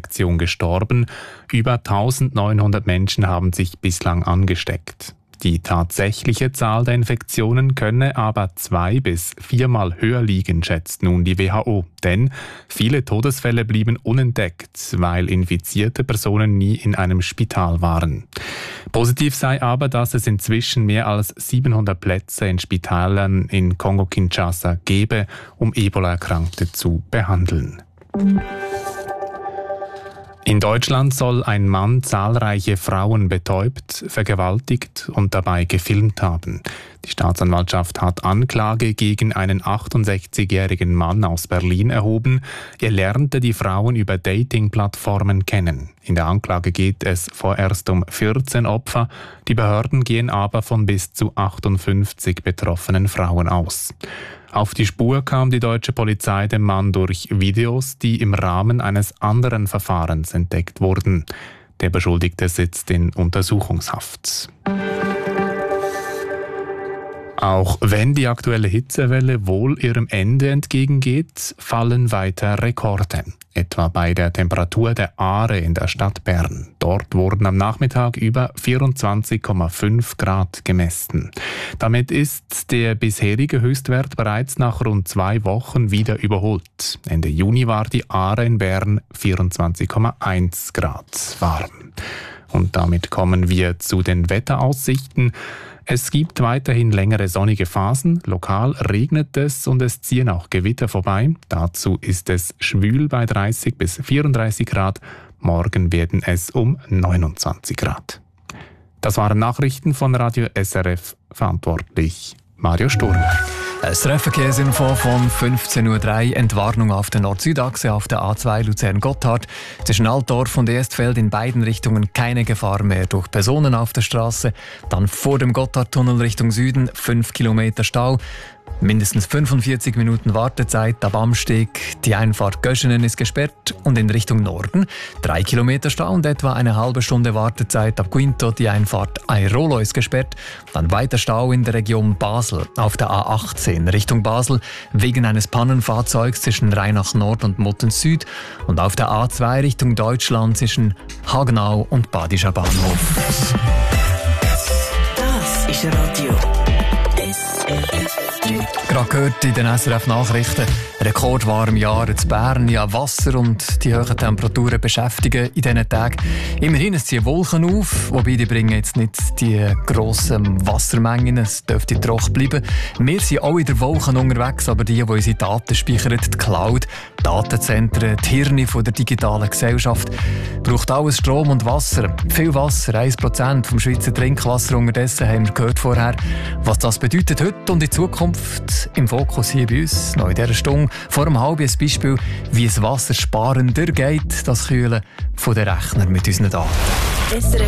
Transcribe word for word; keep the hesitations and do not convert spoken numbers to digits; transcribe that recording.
Infektion gestorben. Über eintausendneunhundert Menschen haben sich bislang angesteckt. Die tatsächliche Zahl der Infektionen könne aber zwei- bis viermal höher liegen, schätzt nun die W H O. Denn viele Todesfälle blieben unentdeckt, weil infizierte Personen nie in einem Spital waren. Positiv sei aber, dass es inzwischen mehr als siebenhundert Plätze in Spitälern in Kongo-Kinshasa gebe, um Ebola-Erkrankte zu behandeln. In Deutschland soll ein Mann zahlreiche Frauen betäubt, vergewaltigt und dabei gefilmt haben. Die Staatsanwaltschaft hat Anklage gegen einen achtundsechzigjährigen Mann aus Berlin erhoben. Er lernte die Frauen über Dating-Plattformen kennen. In der Anklage geht es vorerst um vierzehn Opfer. Die Behörden gehen aber von bis zu achtundfünfzig betroffenen Frauen aus. Auf die Spur kam die deutsche Polizei dem Mann durch Videos, die im Rahmen eines anderen Verfahrens entdeckt wurden. Der Beschuldigte sitzt in Untersuchungshaft. Auch wenn die aktuelle Hitzewelle wohl ihrem Ende entgegengeht, fallen weiter Rekorde. Etwa bei der Temperatur der Aare in der Stadt Bern. Dort wurden am Nachmittag über vierundzwanzig Komma fünf Grad gemessen. Damit ist der bisherige Höchstwert bereits nach rund zwei Wochen wieder überholt. Ende Juni war die Aare in Bern vierundzwanzig Komma eins Grad warm. Und damit kommen wir zu den Wetteraussichten. Es gibt weiterhin längere sonnige Phasen, lokal regnet es und es ziehen auch Gewitter vorbei. Dazu ist es schwül bei dreißig bis vierunddreißig Grad. Morgen werden es um neunundzwanzig Grad. Das waren Nachrichten von Radio S R F, verantwortlich Mario Sturm. Das Treffverkehrsinfo von fünfzehn Uhr drei, Entwarnung auf der Nord-Süd-Achse auf der A zwei Luzern-Gotthard. Zwischen Altdorf und Erstfeld in beiden Richtungen keine Gefahr mehr durch Personen auf der Straße. Dann vor dem Gotthardtunnel Richtung Süden fünf Kilometer Stau. Mindestens fünfundvierzig Minuten Wartezeit ab Amsteg. Die Einfahrt Göschenen ist gesperrt und in Richtung Norden drei Kilometer Stau und etwa eine halbe Stunde Wartezeit ab Quinto. Die Einfahrt Airolo ist gesperrt. Dann weiter Stau in der Region Basel auf der A achtzehn Richtung Basel wegen eines Pannenfahrzeugs zwischen Rheinach Nord und Muttens Süd und auf der A zwei Richtung Deutschland zwischen Hagenau und Badischer Bahnhof. Das ist Radio S R F. Gerade gehört in den S R F-Nachrichten, rekordwarm Jahr zu Bern. Ja, Wasser und die hohen Temperaturen beschäftigen in diesen Tagen. Immerhin, es ziehen Wolken auf, wobei die bringen jetzt nicht die grossen Wassermengen. Es dürfte trocken bleiben. Wir sind auch in der Wolken unterwegs, aber die, die unsere Daten speichern, die Cloud, Datenzentren, die Hirne von der digitalen Gesellschaft, braucht alles Strom und Wasser. Viel Wasser, ein Prozent vom Schweizer Trinkwasser unterdessen, haben wir gehört vorher. Was das bedeutet heute und in Zukunft im Fokus hier bei uns, noch in dieser Stunde, vor einem halben ein Beispiel, wie es wassersparender geht, das Kühlen von den Rechnern mit unseren Daten.